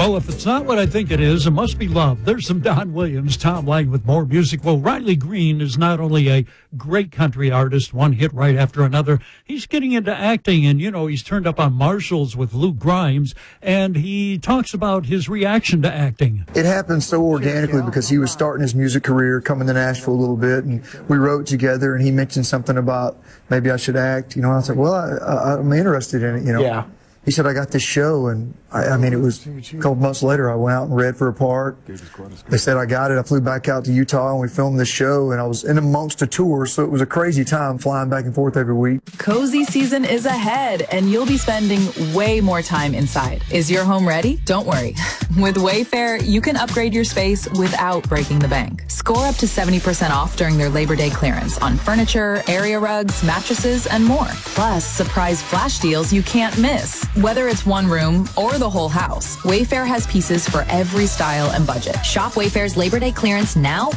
Well, if it's not what I think it is, it must be love. There's some Don Williams, Tom Lang with more music. Well, Riley Green is not only a great country artist, one hit right after another, he's getting into acting, and, he's turned up on Marshalls with Luke Grimes, and he talks about his reaction to acting. It happened so organically because he was starting his music career, coming to Nashville a little bit, and we wrote together, and he mentioned something about maybe I should act, I was like, well, I'm interested in it, Yeah. He said, I got this show, and it was a couple months later, I went out and read for a part. They said I got it. I flew back out to Utah, and we filmed this show, and I was in amongst a tour, so it was a crazy time flying back and forth every week. Cozy season is ahead, and you'll be spending way more time inside. Is your home ready? Don't worry. With Wayfair, you can upgrade your space without breaking the bank. Score up to 70% off during their Labor Day clearance on furniture, area rugs, mattresses, and more. Plus, surprise flash deals you can't miss. Whether it's one room or the whole house, Wayfair has pieces for every style and budget. Shop Wayfair's Labor Day clearance now